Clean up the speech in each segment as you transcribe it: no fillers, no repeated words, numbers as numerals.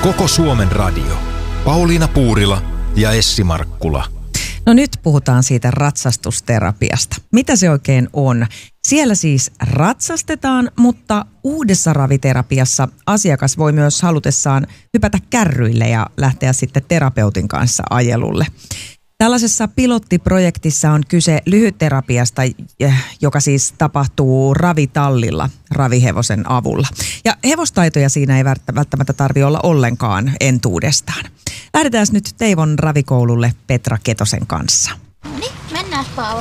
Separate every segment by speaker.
Speaker 1: Koko Suomen radio. Pauliina Puurila ja Essi Markkula.
Speaker 2: No nyt puhutaan siitä ratsastusterapiasta. Mitä se oikein on? Siellä siis ratsastetaan, mutta uudessa raviterapiassa asiakas voi myös halutessaan hypätä kärryille ja lähteä sitten terapeutin kanssa ajelulle. Tällaisessa pilottiprojektissa on kyse lyhytterapiasta, joka siis tapahtuu ravitallilla ravihevosen avulla. Ja hevostaitoja siinä ei välttämättä tarvitse olla ollenkaan entuudestaan. Lähdetään nyt Teivon ravikoululle Petra Ketosen kanssa.
Speaker 3: No niin, mennään Paavo.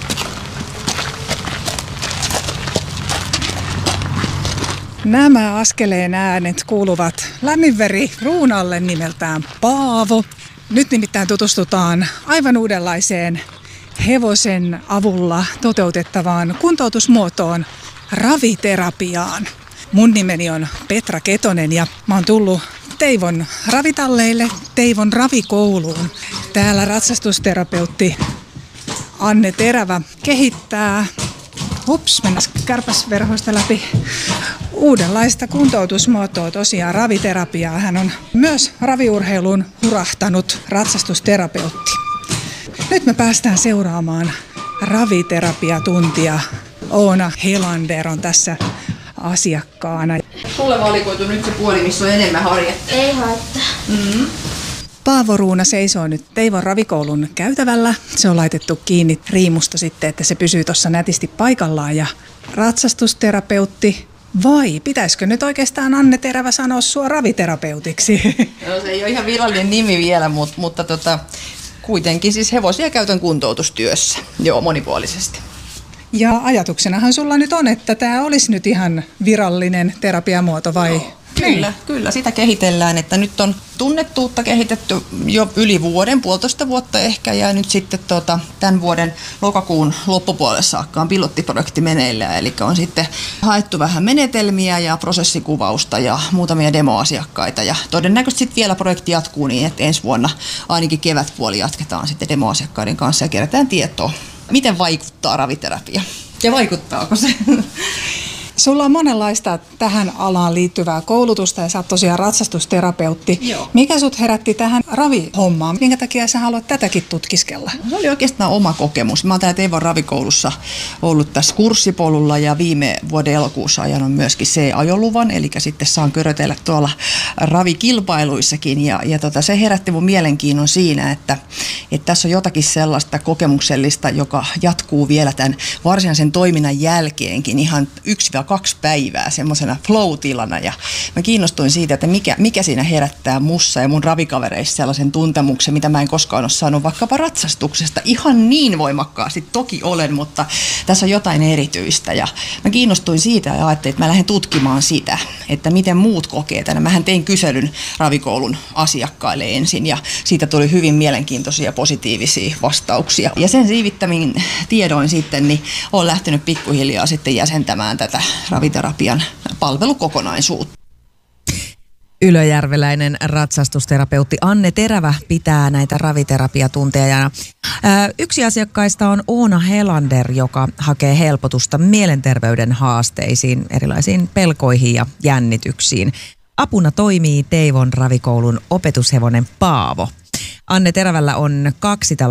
Speaker 4: Nämä askeleen äänet kuuluvat lämminveri Ruunalle nimeltään Paavo. Nyt nimittäin tutustutaan aivan uudenlaiseen hevosen avulla toteutettavaan kuntoutusmuotoon, raviterapiaan. Mun nimeni on Petra Ketonen ja mä oon tullut Teivon ravitalleille, Teivon ravikouluun. Täällä ratsastusterapeutti Anne Terävä kehittää, mennään kärpäsverhoista läpi, uudenlaista kuntoutusmuotoa, tosiaan raviterapiaa. Hän on myös raviurheiluun hurahtanut ratsastusterapeutti. Nyt me päästään seuraamaan raviterapiatuntia. Oona Helander on tässä asiakkaana.
Speaker 5: Sulle valikoitu nyt se puoli, missä on enemmän harjetta.
Speaker 3: Ei haittaa.
Speaker 4: Paavo Ruuna seisoo nyt Teivon ravikoulun käytävällä. Se on laitettu kiinni riimusta sitten, että se pysyy tuossa nätisti paikallaan. Ja ratsastusterapeutti, vai pitäisikö nyt oikeastaan Anne Terävä sanoa sua raviterapeutiksi?
Speaker 5: No, se ei ole ihan virallinen nimi vielä, mutta kuitenkin siis hevosia käytän kuntoutustyössä, joo, monipuolisesti.
Speaker 4: Ja ajatuksenahan sulla nyt on, että tämä olisi nyt ihan virallinen terapiamuoto vai?
Speaker 5: No, kyllä, sitä kehitellään, että nyt on tunnettuutta kehitetty jo yli vuoden, 1,5 vuotta ehkä, ja nyt sitten tämän vuoden lokakuun loppupuolelle saakka on pilottiprojekti meneillään, eli on sitten haettu vähän menetelmiä ja prosessikuvausta ja muutamia demoasiakkaita, ja todennäköisesti sitten vielä projekti jatkuu niin, että ensi vuonna ainakin kevätpuoli jatketaan sitten demoasiakkaiden kanssa ja kerätään tietoa. Miten vaikuttaa raviterapia? Ja vaikuttaako se?
Speaker 4: Sulla on monenlaista tähän alaan liittyvää koulutusta ja sä oot tosiaan ratsastusterapeutti.
Speaker 5: Joo.
Speaker 4: Mikä sut herätti tähän ravihommaan? Minkä takia sä haluat tätäkin tutkiskella?
Speaker 5: Se oli oikeastaan oma kokemus. Mä oon täällä Teivon ravikoulussa ollut tässä kurssipolulla ja viime vuoden elokuussa ajanut myöskin C-ajoluvan, eli sitten saan körötellä tuolla ravikilpailuissakin. Ja se herätti mun mielenkiinnon siinä, että tässä on jotakin sellaista kokemuksellista, joka jatkuu vielä tämän varsinaisen toiminnan jälkeenkin ihan 1-2 päivää semmoisena flow-tilana, ja mä kiinnostuin siitä, että mikä siinä herättää mussa ja mun ravikavereissa sellaisen tuntemuksen, mitä mä en koskaan ole saanut vaikkapa ratsastuksesta. Ihan niin voimakkaasti toki olen, mutta tässä on jotain erityistä, ja mä kiinnostuin siitä ja ajattelin, että mä lähden tutkimaan sitä, että miten muut kokee tänne. Mähän tein kyselyn ravikoulun asiakkaille ensin, ja siitä tuli hyvin mielenkiintoisia positiivisia vastauksia. Ja sen siivittämin tiedoin sitten, niin olen lähtenyt pikkuhiljaa sitten jäsentämään tätä raviterapian palvelukokonaisuutta.
Speaker 2: Ylöjärveläinen ratsastusterapeutti Anne Terävä pitää näitä raviterapiatunteja. Yksi asiakkaista on Oona Helander, joka hakee helpotusta mielenterveyden haasteisiin, erilaisiin pelkoihin ja jännityksiin. Apuna toimii Teivon ravikoulun opetushevonen Paavo. Anne Terävällä on 2